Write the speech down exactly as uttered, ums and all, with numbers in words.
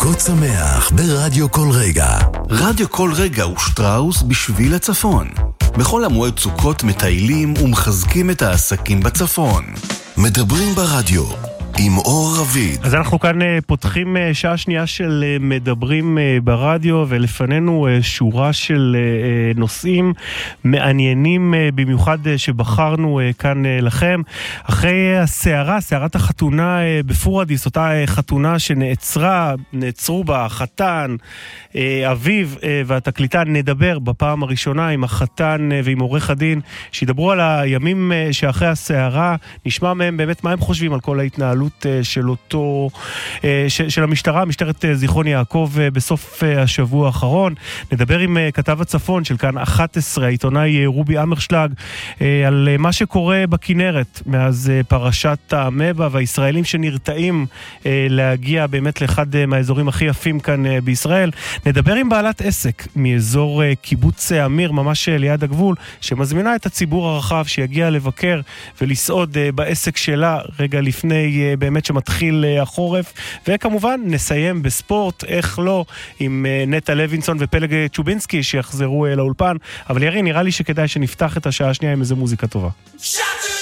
סוכות שמח ברדיו כל רגע. רדיו כל רגע ושטראוס בשביל הצפון. בכל המועד סוכות מטיילים ומחזקים את העסקים בצפון. מדברים ברדיו עם אור רביד. אז אנחנו כאן פותחים שעה שנייה של מדברים ברדיו, ולפנינו שורה של נושאים מעניינים במיוחד שבחרנו כאן לכם. אחרי הסערה, סערת החתונה בפורדיס, אותה חתונה שנעצרה, נעצרו בה החתן, אביו והתקליטן, נדבר בפעם הראשונה עם החתן ועם עורך הדין, שידברו על הימים שאחרי הסערה, נשמע מהם באמת מה הם חושבים על כל ההתנהלות של אותו, של המשטרה, משטרת זיכרון יעקב בסוף השבוע האחרון. נדבר עם כתב הצפון של כאן אחת עשרה, העיתונאי רובי אמרשלג, על מה שקורה בכנרת מאז פרשת המבע, והישראלים שנרתעים להגיע באמת לאחד מהאזורים הכי יפים כאן בישראל. נדבר עם בעלת עסק מאזור קיבוץ אמיר, ממש ליד הגבול, שמזמינה את הציבור הרחב שיגיע לבקר ולסעוד בעסק שלה רגע לפני באמת שמתחיל החורף. וכמובן נסיים בספורט, איך לא, עם נטע לוינסון ופלג צ'ובינסקי שיחזרו לאולפן. אבל ירי, נראה לי שכדאי שנפתח את השעה השנייה עם איזה מוזיקה טובה.